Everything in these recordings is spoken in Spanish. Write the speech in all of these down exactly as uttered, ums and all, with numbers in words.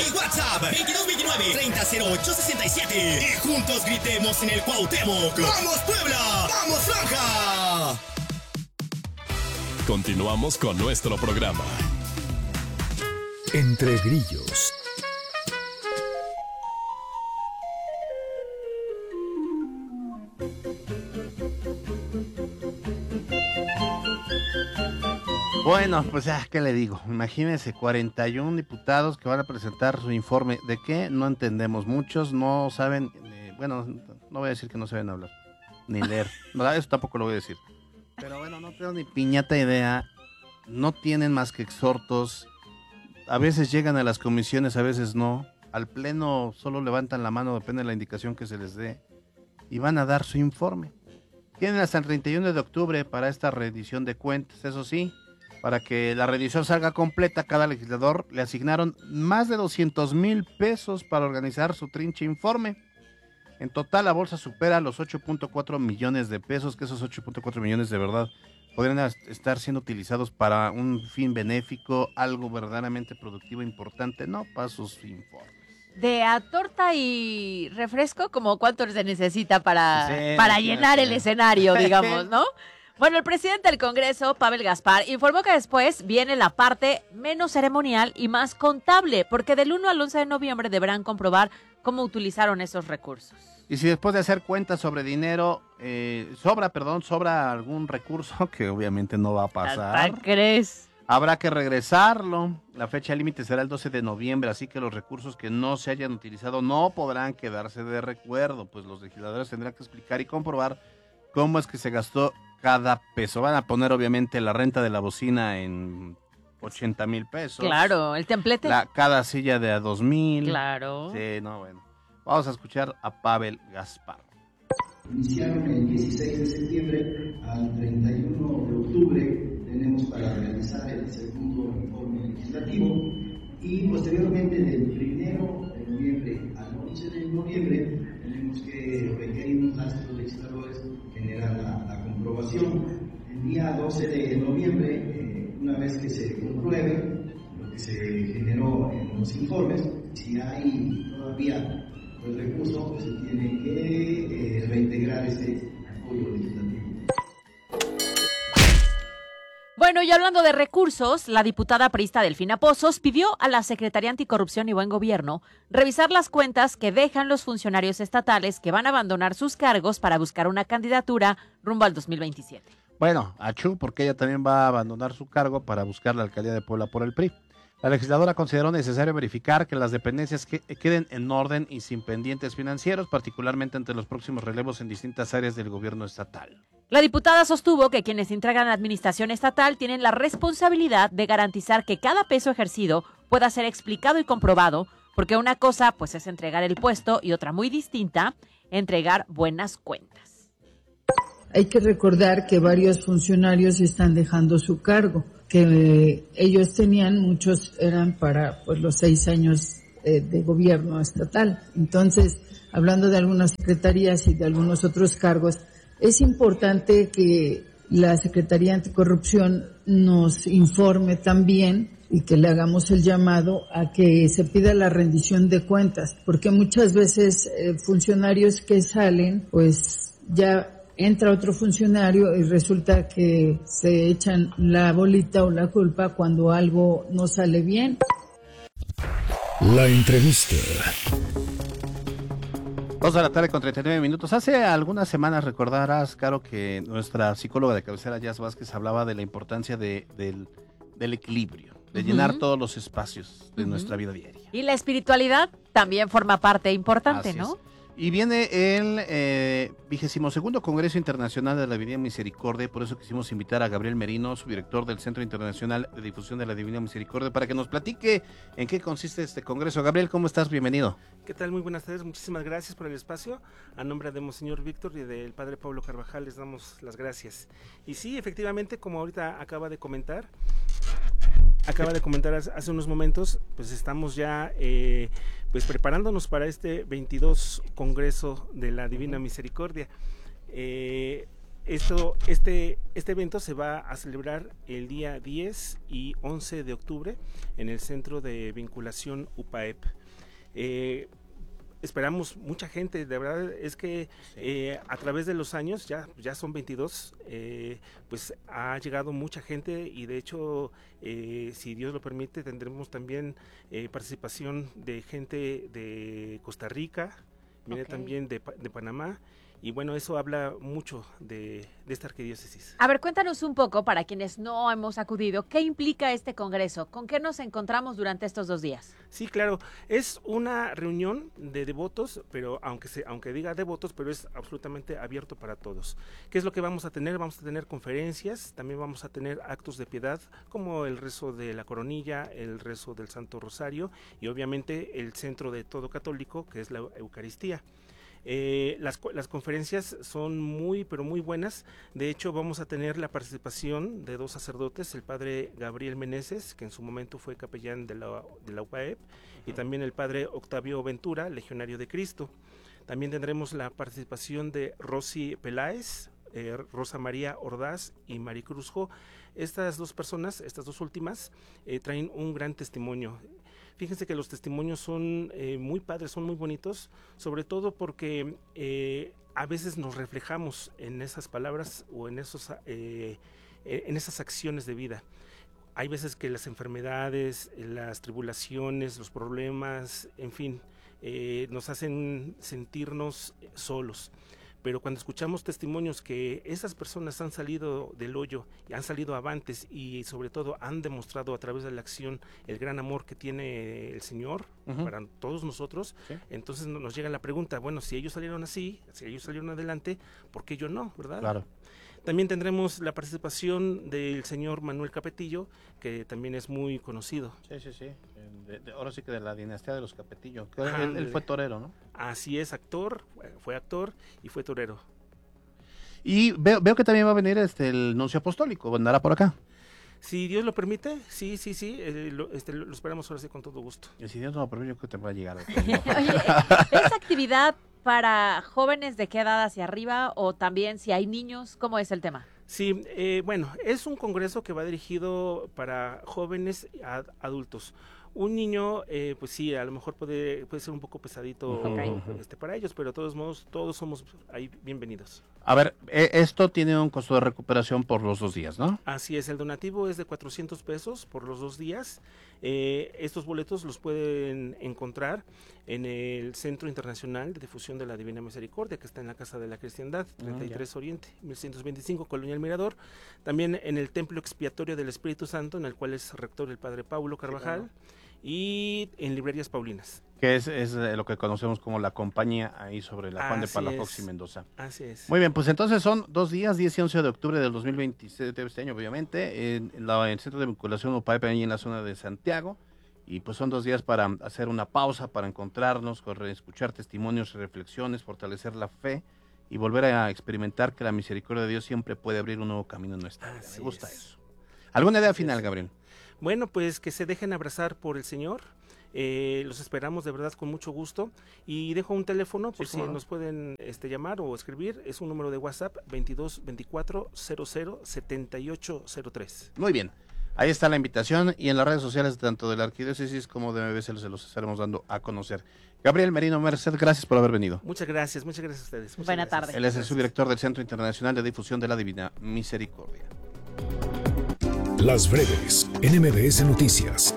El WhatsApp veintidós veintinueve treinta cero ocho sesenta y siete. Y juntos gritemos en el Cuauhtémoc. ¡Vamos Puebla! ¡Vamos Franja! Continuamos con nuestro programa. Entre grillos. Bueno, pues ya, ¿qué le digo? Imagínense, cuarenta y uno diputados que van a presentar su informe. ¿De qué? No entendemos. Muchos no saben, eh, bueno, no voy a decir que no saben hablar, ni leer. No, eso tampoco lo voy a decir. Pero bueno, no tengo ni piñata idea. No tienen más que exhortos. A veces llegan a las comisiones, a veces no. Al pleno solo levantan la mano, depende de la indicación que se les dé. Y van a dar su informe. Tienen hasta el treinta y uno de octubre para esta rendición de cuentas, eso sí. Para que la rendición salga completa, cada legislador le asignaron más de doscientos mil pesos para organizar su trinche informe. En total, la bolsa supera los ocho punto cuatro millones de pesos, que esos ocho punto cuatro millones de verdad podrían estar siendo utilizados para un fin benéfico, algo verdaderamente productivo, importante, no para sus informes. De a torta y refresco, ¿como cuánto se necesita para, Sí, para sí, llenar sí. el escenario, digamos, ¿no? Bueno, el presidente del Congreso, Pavel Gaspar, informó que después viene la parte menos ceremonial y más contable, porque del uno al once de noviembre deberán comprobar cómo utilizaron esos recursos. Y si después de hacer cuentas sobre dinero, eh, sobra, perdón, sobra algún recurso, que obviamente no va a pasar. ¿Hasta crees? Habrá que regresarlo. La fecha límite será el doce de noviembre, así que los recursos que no se hayan utilizado no podrán quedarse de recuerdo, pues los legisladores tendrán que explicar y comprobar cómo es que se gastó cada peso. Van a poner obviamente la renta de la bocina en ochenta mil pesos. Claro, el templete. La, cada silla de a dos mil. Claro. Sí, no, bueno. Vamos a escuchar a Pavel Gaspar. Iniciaron el dieciséis de septiembre al treinta y uno de octubre. Tenemos para realizar el segundo informe legislativo y posteriormente del primero de noviembre al once de noviembre tenemos que requerir a los legisladores generar la, la comprobación. El día doce de noviembre, eh, una vez que se compruebe lo que se generó en los informes, si hay todavía el recurso, pues se tiene que eh, reintegrar ese apoyo legislativo. Bueno, y hablando de recursos, la diputada priista Delfina Pozos pidió a la Secretaría Anticorrupción y Buen Gobierno revisar las cuentas que dejan los funcionarios estatales que van a abandonar sus cargos para buscar una candidatura rumbo al dos mil veintisiete. Bueno, achú, porque ella también va a abandonar su cargo para buscar la alcaldía de Puebla por el P R I. La legisladora consideró necesario verificar que las dependencias que queden en orden y sin pendientes financieros, particularmente ante los próximos relevos en distintas áreas del gobierno estatal. La diputada sostuvo que quienes integran la administración estatal tienen la responsabilidad de garantizar que cada peso ejercido pueda ser explicado y comprobado, porque una cosa pues es entregar el puesto y otra muy distinta, entregar buenas cuentas. Hay que recordar que varios funcionarios están dejando su cargo, que eh, ellos tenían, muchos eran para pues los seis años eh, de gobierno estatal. Entonces, hablando de algunas secretarías y de algunos otros cargos, es importante que la Secretaría Anticorrupción nos informe también y que le hagamos el llamado a que se pida la rendición de cuentas, porque muchas veces eh, funcionarios que salen, pues ya entra otro funcionario y resulta que se echan la bolita o la culpa cuando algo no sale bien. La entrevista. Dos de la tarde con treinta y nueve minutos. Hace algunas semanas recordarás, Caro, que nuestra psicóloga de cabecera, Jazz Vázquez, hablaba de la importancia de, del, del equilibrio, de uh-huh. llenar todos los espacios de uh-huh. nuestra vida diaria. Y la espiritualidad también forma parte importante, Así ¿no? Es. Y viene el eh, vigésimo segundo Congreso Internacional de la Divina Misericordia, y por eso quisimos invitar a Gabriel Merino, su director del Centro Internacional de Difusión de la Divina Misericordia, para que nos platique en qué consiste este congreso. Gabriel, ¿cómo estás? Bienvenido. ¿Qué tal? Muy buenas tardes, muchísimas gracias por el espacio. A nombre de Monseñor Víctor y del Padre Pablo Carvajal les damos las gracias. Y sí, efectivamente, como ahorita acaba de comentar, acaba de comentar hace unos momentos, pues estamos ya eh, pues preparándonos para este veintidós Congreso de la Divina Misericordia. Eh, esto, este, este evento se va a celebrar el día diez y once de octubre en el Centro de Vinculación U P A E P. Eh, Esperamos mucha gente, de verdad es que eh, a través de los años, ya, ya son veintidós, eh, pues ha llegado mucha gente y de hecho, eh, si Dios lo permite, tendremos también eh, participación de gente de Costa Rica, viene Okay. también de, de Panamá. Y bueno, eso habla mucho de, de esta arquidiócesis. A ver, cuéntanos un poco, para quienes no hemos acudido, ¿qué implica este congreso? ¿Con qué nos encontramos durante estos dos días? Sí, claro, es una reunión de devotos, pero aunque se, aunque diga devotos, pero es absolutamente abierto para todos. ¿Qué es lo que vamos a tener? Vamos a tener conferencias, también vamos a tener actos de piedad, como el rezo de la coronilla, el rezo del Santo Rosario y obviamente el centro de todo católico, que es la Eucaristía. Eh, las, las conferencias son muy, pero muy buenas. De hecho, vamos a tener la participación de dos sacerdotes, el padre Gabriel Meneses, que en su momento fue capellán de la, de la U P A E P, uh-huh. y también el padre Octavio Ventura, legionario de Cristo. También tendremos la participación de Rosy Peláez, eh, Rosa María Ordaz y Maricruz Jo. Estas dos personas, estas dos últimas, eh, traen un gran testimonio. Fíjense que los testimonios son eh, muy padres, son muy bonitos, sobre todo porque eh, a veces nos reflejamos en esas palabras o en, esos, eh, en esas acciones de vida. Hay veces que las enfermedades, las tribulaciones, los problemas, en fin, eh, nos hacen sentirnos solos. Pero cuando escuchamos testimonios que esas personas han salido del hoyo, y han salido avantes y sobre todo han demostrado a través de la acción el gran amor que tiene el Señor uh-huh. para todos nosotros, ¿sí? Entonces nos llega la pregunta, bueno, si ellos salieron así, si ellos salieron adelante, ¿por qué yo no? ¿Verdad? Claro. También tendremos la participación del señor Manuel Capetillo, que también es muy conocido. Sí, sí, sí. De, de, ahora sí que de la dinastía de los Capetillo. Ah, él, él fue torero, ¿no? Así es, actor, fue actor y fue torero. Y veo, veo que también va a venir este el nuncio apostólico, andará por acá. Si Dios lo permite, sí, sí, sí, eh, lo, este, lo esperamos ahora sí con todo gusto. Y si Dios no lo permite, yo creo que te va a llegar. Oye, ¿es actividad para jóvenes de qué edad hacia arriba o también si hay niños? ¿Cómo es el tema? Sí, eh, bueno, es un congreso que va dirigido para jóvenes y ad, adultos. Un niño, eh, pues sí, a lo mejor puede, puede ser un poco pesadito okay. este, para ellos, pero de todos modos, todos somos ahí bienvenidos. A ver, eh, esto tiene un costo de recuperación por los dos días, ¿no? Así es, el donativo es de cuatrocientos pesos por los dos días. Eh, estos boletos los pueden encontrar en el Centro Internacional de Difusión de la Divina Misericordia, que está en la Casa de la Cristiandad, treinta y tres uh, Oriente, mil ciento veinticinco, Colonia El Mirador. También en el Templo Expiatorio del Espíritu Santo, en el cual es rector el Padre Paulo Carvajal. Sí, claro. Y en Librerías Paulinas. Que es, es lo que conocemos como la compañía ahí sobre la Juan de Palafox y Mendoza. Así es. Muy bien, pues entonces son dos días, diez y once de octubre del dos mil veintisiete, de este año obviamente, en, la, en el Centro de Vinculación U P A E P, ahí en la zona de Santiago. Y pues son dos días para hacer una pausa, para encontrarnos, escuchar testimonios, reflexiones, fortalecer la fe y volver a experimentar que la misericordia de Dios siempre puede abrir un nuevo camino en nuestra vida. Me gusta eso. ¿Alguna idea final, Gabriel? Bueno, pues que se dejen abrazar por el Señor, eh, los esperamos de verdad con mucho gusto y dejo un teléfono por sí, si no. nos pueden este, llamar o escribir, es un número de WhatsApp veintidós veinticuatro cero cero setenta y ocho cero tres. Muy bien, ahí está la invitación y en las redes sociales tanto de la Arquidiócesis como de M B C se los estaremos dando a conocer. Gabriel Merino Merced, gracias por haber venido. Muchas gracias, muchas gracias a ustedes. Buena gracias. tarde. Él es el subdirector del Centro Internacional de Difusión de la Divina Misericordia. Las breves en M B S Noticias.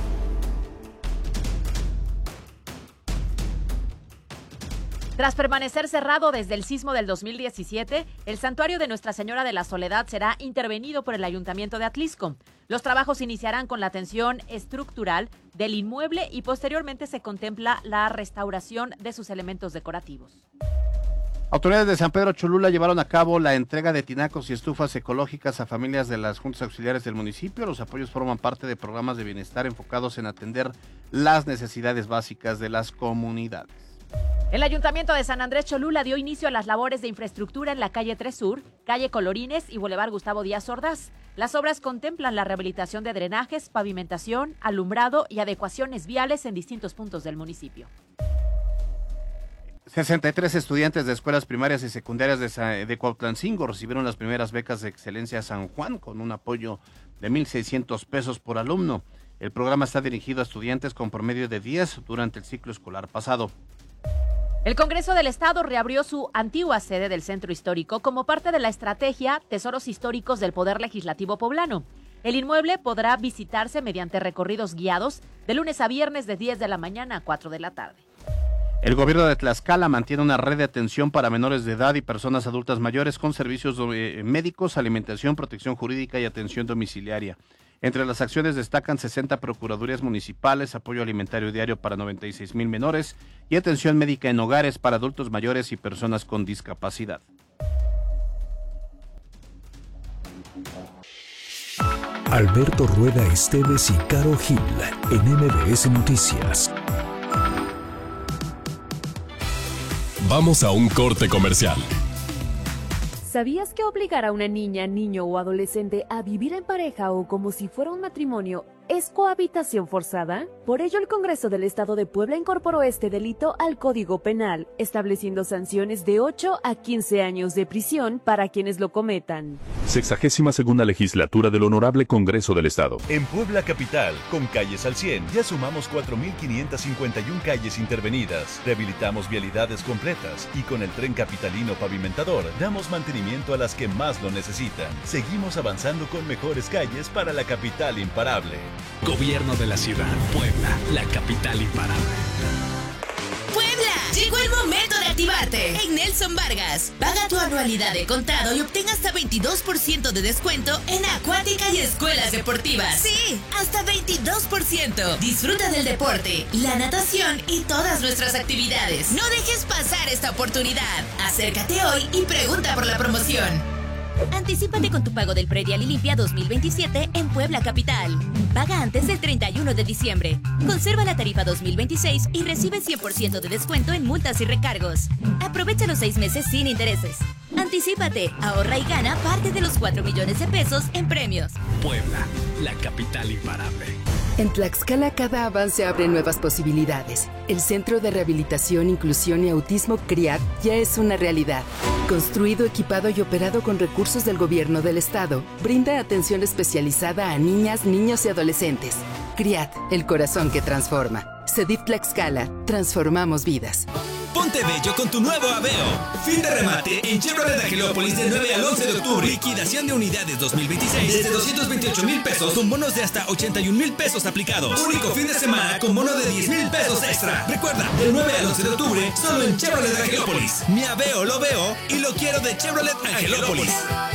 Tras permanecer cerrado desde el sismo del dos mil diecisiete, el santuario de Nuestra Señora de la Soledad será intervenido por el Ayuntamiento de Atlisco. Los trabajos iniciarán con la atención estructural del inmueble y posteriormente se contempla la restauración de sus elementos decorativos. Autoridades de San Pedro Cholula llevaron a cabo la entrega de tinacos y estufas ecológicas a familias de las juntas auxiliares del municipio. Los apoyos forman parte de programas de bienestar enfocados en atender las necesidades básicas de las comunidades. El Ayuntamiento de San Andrés Cholula dio inicio a las labores de infraestructura en la calle tres Sur, calle Colorines y Boulevard Gustavo Díaz Ordaz. Las obras contemplan la rehabilitación de drenajes, pavimentación, alumbrado y adecuaciones viales en distintos puntos del municipio. sesenta y tres estudiantes de escuelas primarias y secundarias de, Sa- de Cuautlancingo recibieron las primeras becas de excelencia San Juan con un apoyo de mil seiscientos pesos por alumno. El programa está dirigido a estudiantes con promedio de diez durante el ciclo escolar pasado. El Congreso del Estado reabrió su antigua sede del Centro Histórico como parte de la estrategia Tesoros Históricos del Poder Legislativo Poblano. El inmueble podrá visitarse mediante recorridos guiados de lunes a viernes de diez de la mañana a cuatro de la tarde. El gobierno de Tlaxcala mantiene una red de atención para menores de edad y personas adultas mayores con servicios eh, médicos, alimentación, protección jurídica y atención domiciliaria. Entre las acciones destacan sesenta procuradurías municipales, apoyo alimentario diario para noventa y seis mil menores y atención médica en hogares para adultos mayores y personas con discapacidad. Alberto Rueda Esteves y Caro Gil en M B S Noticias. Vamos a un corte comercial. ¿Sabías que obligar a una niña, niño o adolescente a vivir en pareja o como si fuera un matrimonio es cohabitación forzada? Por ello, el Congreso del Estado de Puebla incorporó este delito al Código Penal, estableciendo sanciones de ocho a quince años de prisión para quienes lo cometan. Sexagésima segunda legislatura del Honorable Congreso del Estado. En Puebla Capital, con calles al cien, ya sumamos cuatro mil quinientas cincuenta y una calles intervenidas, rehabilitamos vialidades completas y con el tren capitalino pavimentador damos mantenimiento a las que más lo necesitan. Seguimos avanzando con mejores calles para la capital imparable. Gobierno de la ciudad, Puebla, la capital imparable. ¡Puebla! Llegó el momento de activarte. En Nelson Vargas, paga tu anualidad de contado y obtén hasta veintidós por ciento de descuento en acuática y escuelas deportivas. Sí, hasta veintidós por ciento. Disfruta del deporte, la natación y todas nuestras actividades. No dejes pasar esta oportunidad. Acércate hoy y pregunta por la promoción. Anticípate con tu pago del Predial y Limpia dos mil veintisiete en Puebla Capital. Paga antes del treinta y uno de diciembre. Conserva la tarifa dos mil veintiséis y recibe cien por ciento de descuento en multas y recargos. Aprovecha los seis meses sin intereses. Anticípate, ahorra y gana parte de los cuatro millones de pesos en premios. Puebla, la capital imparable. En Tlaxcala cada avance abre nuevas posibilidades. El Centro de Rehabilitación, Inclusión y Autismo CRIAT ya es una realidad. Construido, equipado y operado con recursos del Gobierno del Estado, brinda atención especializada a niñas, niños y adolescentes. CRIAT, el corazón que transforma. CEDIF Tlaxcala, transformamos vidas. Ponte bello con tu nuevo Aveo. Fin de remate en Chevrolet Angelópolis del nueve al once de octubre. Liquidación de unidades dos mil veintiséis desde doscientos veintiocho mil pesos con bonos de hasta ochenta y un mil pesos aplicados. Único fin de semana con bono de diez mil pesos extra. Recuerda, del nueve al once de octubre solo en Chevrolet Angelópolis. Mi Aveo lo veo y lo quiero de Chevrolet Angelópolis.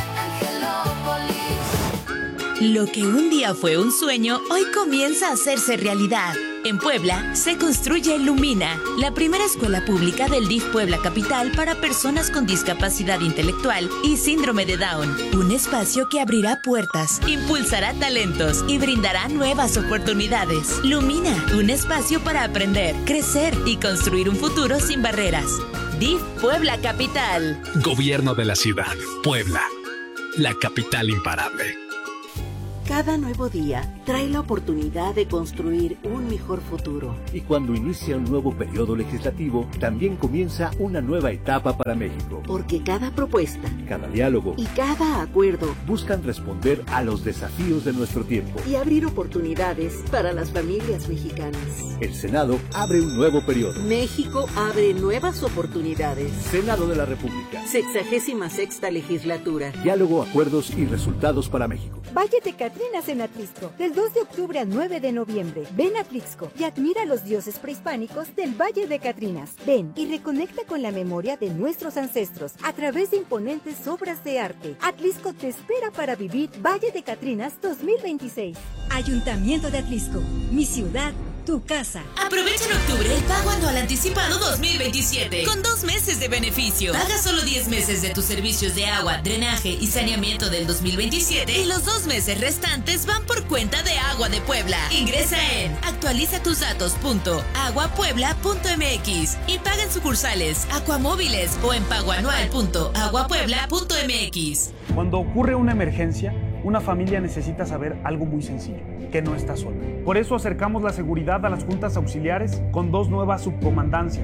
Lo que un día fue un sueño, hoy comienza a hacerse realidad. En Puebla se construye Lumina, la primera escuela pública del D I F Puebla Capital para personas con discapacidad intelectual y síndrome de Down. Un espacio que abrirá puertas, impulsará talentos y brindará nuevas oportunidades. Lumina, un espacio para aprender, crecer y construir un futuro sin barreras. D I F Puebla Capital. Gobierno de la ciudad, Puebla, la capital imparable. Cada nuevo día trae la oportunidad de construir un mejor futuro. Y cuando inicia un nuevo periodo legislativo, también comienza una nueva etapa para México. Porque cada propuesta, cada diálogo y cada acuerdo buscan responder a los desafíos de nuestro tiempo y abrir oportunidades para las familias mexicanas. El Senado abre un nuevo periodo. México abre nuevas oportunidades. Senado de la República. Sexagésima sexta legislatura. Diálogo, acuerdos y resultados para México. Valle de Catrinas en Atlixco, del dos de octubre al nueve de noviembre. Ven a Atlixco y admira a los dioses prehispánicos del Valle de Catrinas. Ven y reconecta con la memoria de nuestros ancestros a través de imponentes obras de arte. Atlixco te espera para vivir Valle de Catrinas dos mil veintiséis. Ayuntamiento de Atlixco, mi ciudad, tu casa. Aprovecha en octubre el pago anual anticipado dos mil veintisiete con dos meses de beneficio. Paga solo diez meses de tus servicios de agua, drenaje y saneamiento del dos mil veintisiete y los dos meses restantes van por cuenta de Agua de Puebla. Ingresa en actualiza tus datos punto agua puebla punto m x y paga en sucursales, Acuamóviles o en pagoanual punto agua puebla punto m x. Cuando ocurre una emergencia, una familia necesita saber algo muy sencillo, que no está sola. Por eso acercamos la seguridad a las juntas auxiliares con dos nuevas subcomandancias,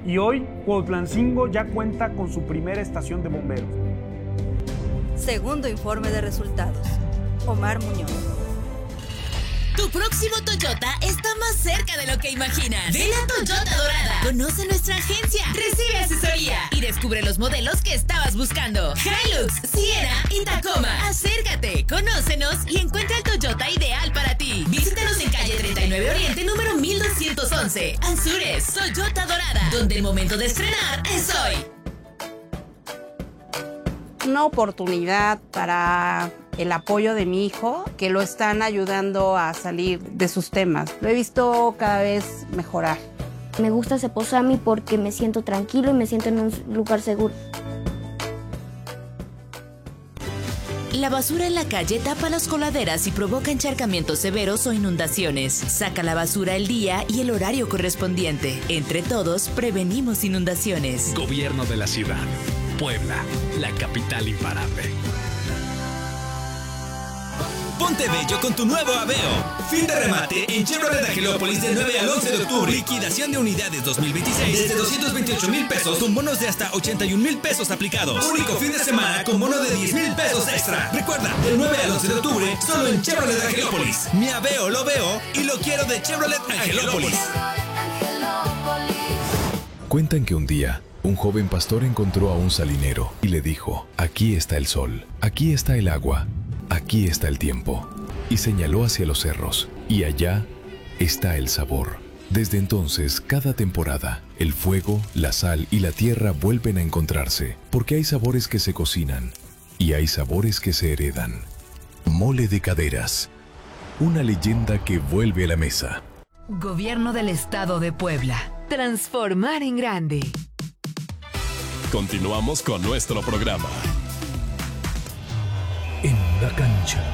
Y hoy, Cuautlancingo ya cuenta con su primera estación de bomberos. Segundo informe de resultados. Omar Muñoz. Tu próximo Toyota está más cerca de lo que imaginas. Ven a Toyota Dorada. Conoce nuestra agencia, recibe asesoría y descubre los modelos que estabas buscando. Hilux, Siena y Tacoma. Acércate, conócenos y encuentra el Toyota ideal para ti. Visítanos en calle treinta y nueve Oriente, número mil doscientos once. Anzures, Toyota Dorada, donde el momento de estrenar es hoy. Una oportunidad para el apoyo de mi hijo, que lo están ayudando a salir de sus temas. Lo he visto cada vez mejorar. Me gusta Ceposami porque me siento tranquilo y me siento en un lugar seguro. La basura en la calle tapa las coladeras y provoca encharcamientos severos o inundaciones. Saca la basura el día y el horario correspondiente. Entre todos, prevenimos inundaciones. Gobierno de la ciudad. Puebla, la capital imparable. Ponte bello con tu nuevo Aveo. Fin de remate en Chevrolet Angelópolis del nueve al once de octubre. Liquidación de unidades dos mil veintiséis. Desde doscientos veintiocho mil pesos con bonos de hasta ochenta y un mil pesos aplicados. Único fin de semana con bono de diez mil pesos extra. Recuerda, del nueve al once de octubre, solo en Chevrolet Angelópolis. Mi Aveo lo veo y lo quiero de Chevrolet Angelópolis. Cuentan que un día, un joven pastor encontró a un salinero y le dijo: aquí está el sol, aquí está el agua, aquí está el tiempo. Y señaló hacia los cerros, y allá está el sabor. Desde entonces, cada temporada, el fuego, la sal y la tierra vuelven a encontrarse, porque hay sabores que se cocinan y hay sabores que se heredan. Mole de Caderas, una leyenda que vuelve a la mesa. Gobierno del Estado de Puebla. Transformar en grande. Continuamos con nuestro programa. En la cancha.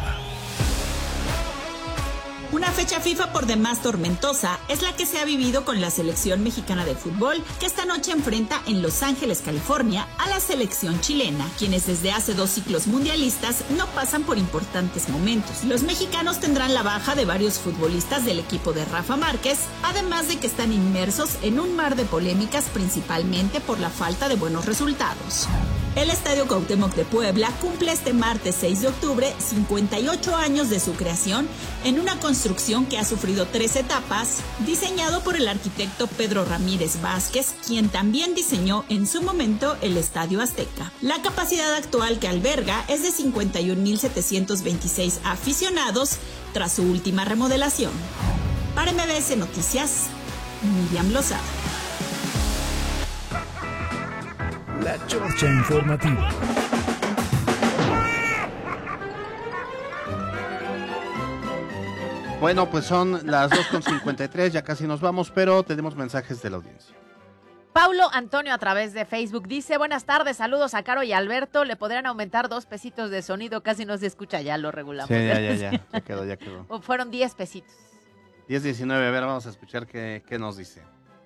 Una fecha FIFA por demás tormentosa es la que se ha vivido con la selección mexicana de fútbol, que esta noche enfrenta en Los Ángeles, California, a la selección chilena, quienes desde hace dos ciclos mundialistas no pasan por importantes momentos. Los mexicanos tendrán la baja de varios futbolistas del equipo de Rafa Márquez, además de que están inmersos en un mar de polémicas, principalmente por la falta de buenos resultados. El Estadio Cuauhtémoc de Puebla cumple este martes seis de octubre cincuenta y ocho años de su creación en una construcción que ha sufrido tres etapas, diseñado por el arquitecto Pedro Ramírez Vázquez, quien también diseñó en su momento el Estadio Azteca. La capacidad actual que alberga es de cincuenta y un mil setecientos veintiséis aficionados tras su última remodelación. Para M B S Noticias, Miriam Lozada. La Chorcha Informativa. Bueno, pues son las dos con cincuenta y tres, ya casi nos vamos, pero tenemos mensajes de la audiencia. Paulo Antonio a través de Facebook dice: buenas tardes, saludos a Caro y Alberto, le podrían aumentar dos pesitos de sonido, casi no se escucha, ya lo regulamos. Sí, ya, ya, ya, ya quedó, ya quedó. O fueron diez pesitos. diez diecinueve, a ver, vamos a escuchar qué, qué nos dice.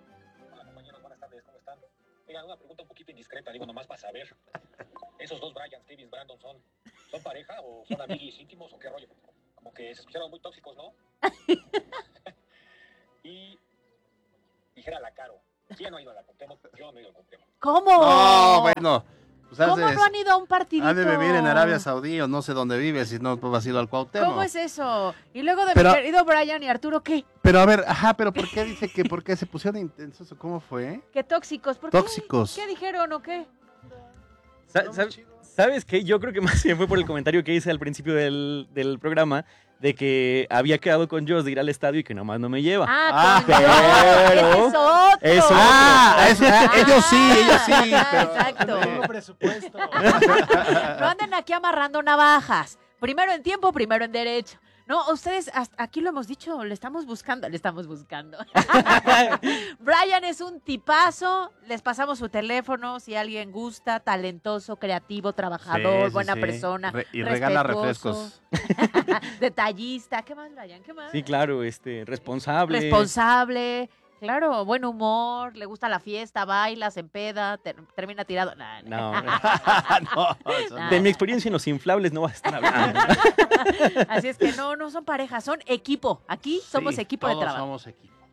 Una pregunta un poquito indiscreta, digo nomás para saber. ¿Esos dos Brian, Stevens, Brandon son, son pareja o son amigos íntimos o qué rollo? Como que se escucharon muy tóxicos, ¿no? Y dijera la Caro, ¿quién no ha ido a la Cuauhtémoc? Yo no he ido al Cuauhtémoc. ¿Cómo? No, bueno. Pues ¿Cómo de, no han ido a un partidito? Ha de vivir en Arabia Saudí o no sé dónde vive, si no pues, has ido al Cuauhtémoc. ¿Cómo es eso? Y luego de pero, mi querido Brian y Arturo, ¿qué? Pero a ver, ajá, pero ¿por qué dice que por qué se pusieron intensos o cómo fue? ¿Qué tóxicos? ¿Por tóxicos. Qué? ¿Qué dijeron o qué? Sa ¿sabes, ¿Sabes qué? Yo creo que más bien fue por el comentario que hice al principio del, del programa de que había quedado con Joss de ir al estadio y que nomás no me lleva. Ah, pero ese es otro. Es otro. Ah, es, ah, ellos sí, ellos sí. Pero... Exacto. No tengo presupuesto. No anden aquí amarrando navajas. Primero en tiempo, primero en derecho. No, ustedes, hasta aquí lo hemos dicho, le estamos buscando, le estamos buscando. Brian es un tipazo, les pasamos su teléfono, si alguien gusta, talentoso, creativo, trabajador, sí, sí, buena sí. persona, Re y regala refrescos. Detallista, ¿qué más, Brian? ¿Qué más? Sí, claro, este, responsable. Responsable. Claro, buen humor, le gusta la fiesta, baila, se empeda, ter termina tirado. Nah, no, no, no. De mi experiencia en los inflables no vas a estar hablando. Así es que no, no son parejas, son equipo. Aquí somos sí, equipo de todos trabajo. somos equipo.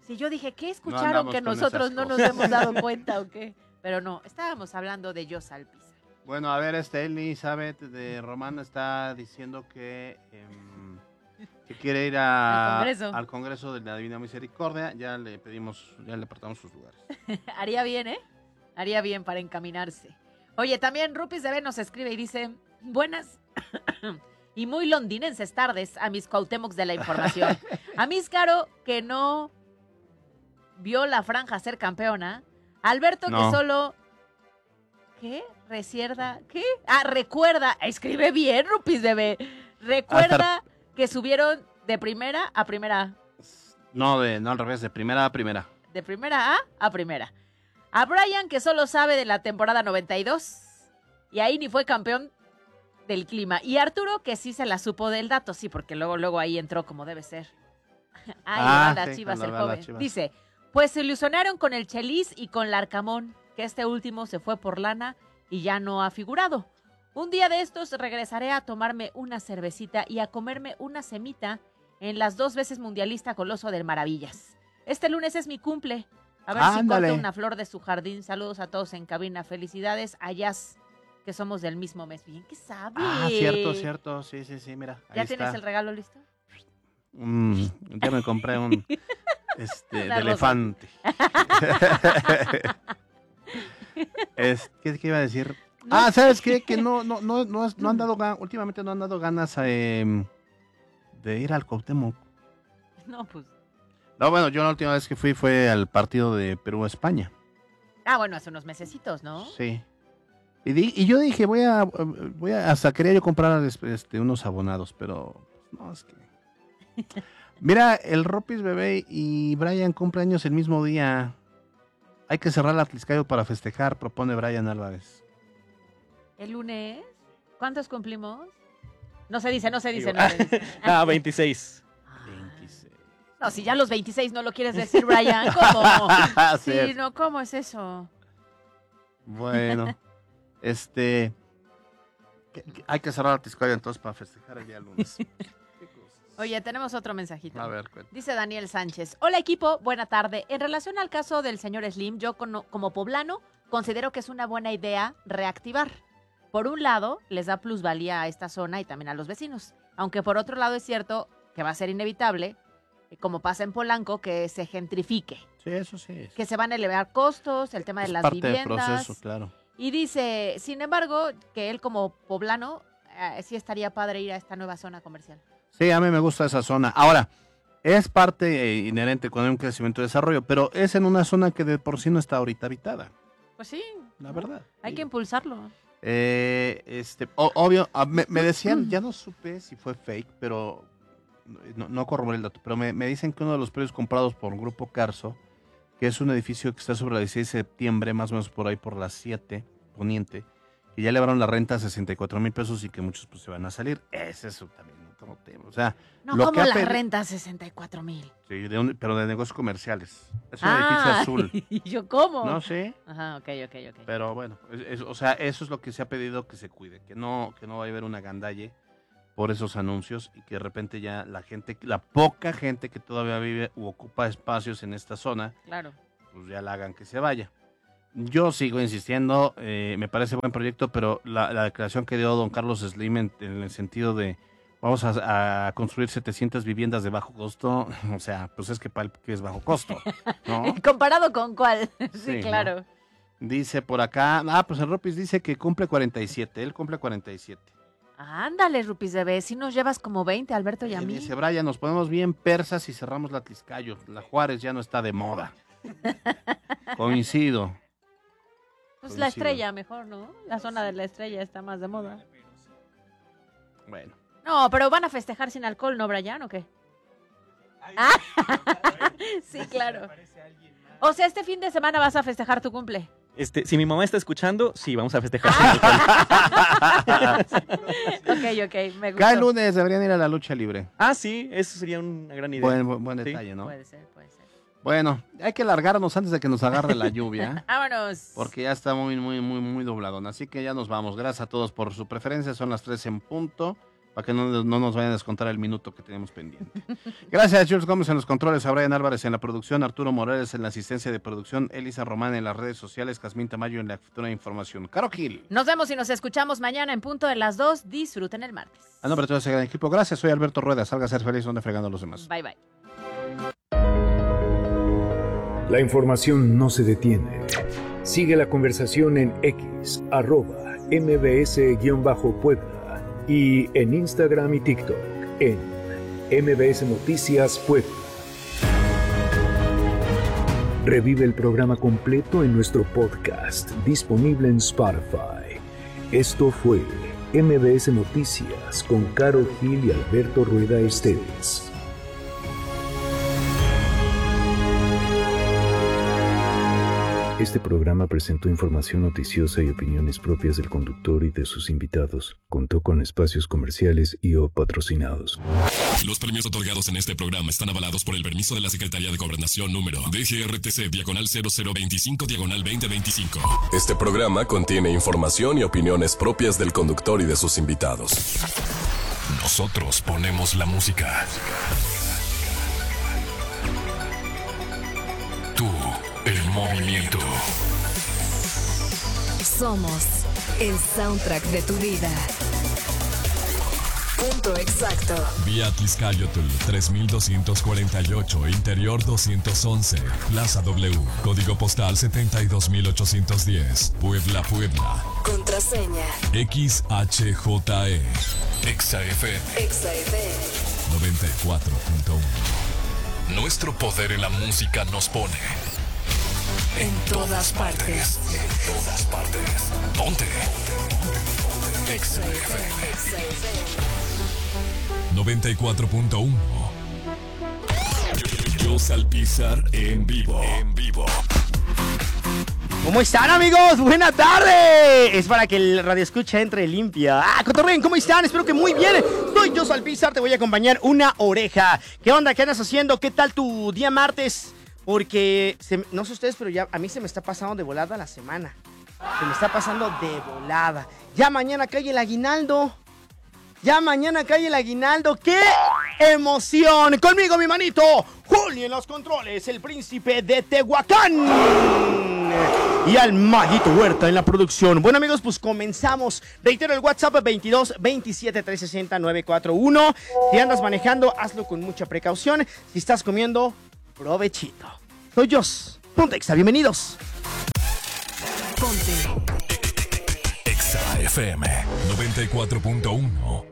Si yo dije, ¿qué escucharon andamos que con nosotros esas no nos cosas. hemos dado cuenta o qué? Pero no, estábamos hablando de Jos Alpizar. Bueno, a ver, este Elizabeth de Román está diciendo que, em, que quiere ir a- Al Congreso. al Congreso de la Divina Misericordia. Ya le pedimos, ya le apartamos sus lugares. Haría bien, ¿eh? Haría bien para encaminarse. Oye, también Rupis de B nos escribe y dice, buenas y muy londinenses tardes a mis Cuauhtémocs de la información. A mis Caro, que no vio la franja ser campeona. Alberto, No. que solo... ¿Qué? ¿Resierda? ¿Qué? Ah, recuerda. Escribe bien, Rupis de B. Recuerda que subieron de primera a primera. No, de, no al revés, de primera a primera. De primera A a primera. A Brian, que solo sabe de la temporada noventa y dos. Y ahí ni fue campeón del clima. Y Arturo, que sí se la supo del dato. Sí, porque luego, luego ahí entró como debe ser. Ay, Ah, va las sí, Chivas, cuando el va las joven. Chivas. Dice, pues se ilusionaron con el Chelis y con Larcamón, que este último se fue por lana y ya no ha figurado. Un día de estos regresaré a tomarme una cervecita y a comerme una semita en las dos veces mundialista Coloso del Maravillas. Este lunes es mi cumple. A ver Ándale. si corto una flor de su jardín. Saludos a todos en cabina. Felicidades a Jazz, que somos del mismo mes. Bien, ¿qué sabe? Ah, cierto, cierto. Sí, sí, sí, mira. ¿Ya ahí tienes está. el regalo listo? Mm, ya me compré un este, Una de rosa. elefante. Es, ¿qué, qué iba a decir? No ah, sé. ¿sabes qué? Que no, no, no, no, has- no han dado gan- últimamente no han dado ganas eh, de ir al Cuauhtémoc. No, pues. No, bueno, yo la última vez que fui fue al partido de Perú-España. Ah, bueno, hace unos mesecitos, ¿no? Sí. Y, di- y yo dije, voy a, voy a, hasta quería yo comprar este, unos abonados, pero pues, no, es que... Mira, el Ropis Bebé y Brian cumpleaños el mismo día. Hay que cerrar la Atliscayo para festejar, propone Brian Álvarez. ¿El lunes? ¿Cuántos cumplimos? No se dice, no se dice, Digo, no se dice. ah, veintiséis. No, si ya los veintiséis no lo quieres decir, Brian, ¿cómo? Sí, Sí. no, ¿cómo es eso? Bueno, este... que- que hay que cerrar la Atliscayo entonces para festejar el día lunes. Oye, tenemos otro mensajito. A ver, cuenta. Dice Daniel Sánchez. Hola equipo, buena tarde. En relación al caso del señor Slim, yo cono- como poblano considero que es una buena idea reactivar. Por un lado, les da plusvalía a esta zona y también a los vecinos. Aunque por otro lado es cierto que va a ser inevitable, eh, como pasa en Polanco, que se gentrifique. Sí, eso sí. Que se van a elevar costos, el tema de Es las parte del viviendas. proceso, claro. Y dice, sin embargo, que él como poblano eh, sí estaría padre ir a esta nueva zona comercial. Sí, a mí me gusta esa zona. Ahora, es parte eh, inherente cuando hay un crecimiento y desarrollo, pero es en una zona que de por sí no está ahorita habitada, Pues sí. la verdad. Hay que impulsarlo. Eh, este, o- obvio, ah, me, me decían, ya no supe si fue fake, pero no, no corroboré el dato, pero me, me dicen que uno de los predios comprados por Grupo Carso, que es un edificio que está sobre la dieciséis de septiembre, más o menos por ahí por las siete, poniente, que ya elevaron la renta a sesenta y cuatro mil pesos y que muchos pues se van a salir. Ese es también otro tema. O sea, No, lo como que ha la pedi- renta sesenta y cuatro mil. Sí, de un- pero de negocios comerciales. Es un edificio Ah, azul. ¿y yo cómo? No sé. Ajá, ok, ok, ok. Pero bueno, es- es- o sea, eso es lo que se ha pedido que se cuide, que no, que no vaya a haber una gandalle por esos anuncios y que de repente ya la gente, la poca gente que todavía vive u ocupa espacios en esta zona, Claro. pues ya la hagan que se vaya. Yo sigo insistiendo, eh, me parece buen proyecto, pero la, la declaración que dio don Carlos Slim en, en el sentido de vamos a, a construir setecientas viviendas de bajo costo, o sea, pues es que, pal- que es bajo costo, ¿no? ¿Comparado con cuál? sí, Sí, claro. Dice por acá, ah, pues el Ropis dice que cumple cuarenta y siete, él cumple cuarenta y siete. Ándale, Rupis bebé, si nos llevas como veinte, Alberto y a Y mí. dice Brian, nos ponemos bien persas y cerramos la Tliscayo, la Juárez ya no está de moda. Coincido. Pues la Coincido. estrella mejor, ¿no? La zona de la estrella está más de moda. Bueno. No, pero van a festejar sin alcohol, ¿no, Brian, o qué? Ah, sí, claro. O sea, este fin de semana vas a festejar tu cumple. Este, si mi mamá está escuchando, sí, vamos a festejar sin alcohol. Ok, ok, me gusta. Cada lunes deberían ir a la lucha libre. Ah, sí, eso sería una gran idea. Buen, buen, buen Sí. detalle, ¿no? Puede ser, puede ser. Bueno, hay que largarnos antes de que nos agarre la lluvia. Vámonos. Porque ya está muy, muy, muy, muy dobladón. Así que ya nos vamos. Gracias a todos por su preferencia. Son las tres en punto. para que no, no nos vayan a descontar el minuto que tenemos pendiente. Gracias, Jules Gómez en los controles, a Brian Álvarez en la producción, Arturo Morales en la asistencia de producción, Elisa Román en las redes sociales, Jazmín Tamayo en la futura información. Caro Gil. Nos vemos y nos escuchamos mañana en punto de las dos. Disfruten el martes. A nombre de todo ese gran equipo, gracias. Soy Alberto Rueda. Salga a ser feliz donde fregando a los demás. Bye, bye. La información no se detiene. Sigue la conversación en X, arroba mbs-puebla y en Instagram y TikTok en M B S Noticias Puebla. Revive el programa completo en nuestro podcast disponible en Spotify. Esto fue M B S Noticias con Caro Gil y Alberto Rueda Esteves. Este programa presentó información noticiosa y opiniones propias del conductor y de sus invitados. Contó con espacios comerciales y o patrocinados. Los premios otorgados en este programa están avalados por el permiso de la Secretaría de Gobernación número D G R T C diagonal cero cero veinticinco diagonal veinte veinticinco. Este programa contiene información y opiniones propias del conductor y de sus invitados. Nosotros ponemos la música. Tú, el movimiento. Somos el soundtrack de tu vida. Punto exacto. Vía Atlixcayotl tres mil doscientos cuarenta y ocho, Interior doscientos once, Plaza W, Código Postal setenta y dos mil ochocientos diez, Puebla, Puebla. Contraseña X H J E, Exa F M, Exa F M noventa y cuatro punto uno. Nuestro poder en la música nos pone en todas partes. En todas partes. Ponte. Exa F M noventa y cuatro punto uno. Jos Alpizar en vivo. En vivo. ¿Cómo están, amigos? ¡Buena tarde! Es para que el radio escucha entre limpia. ¡Ah, cotorren! ¿Cómo están? Espero que muy bien. Soy Jos Alpizar, te voy a acompañar una oreja. ¿Qué onda? ¿Qué andas haciendo? ¿Qué tal tu día martes? Porque, se, no sé ustedes, pero ya a mí se me está pasando de volada la semana. Se me está pasando de volada. Ya mañana cae el aguinaldo. Ya mañana cae el aguinaldo. ¡Qué emoción! Conmigo, mi manito, Juli en los controles, el príncipe de Tehuacán. Y al Maguito Huerta en la producción. Bueno, amigos, pues comenzamos. Reitero el WhatsApp veintidós veintisiete trescientos sesenta novecientos cuarenta y uno. Si andas manejando, hazlo con mucha precaución. Si estás comiendo, provechito. Soy Jos. Punto Exa, bienvenidos. Ponte Exa F M noventa y cuatro punto uno.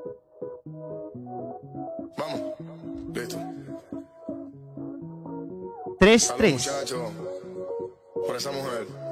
Vamos, listo. tres tres. Muchacho, por esa mujer.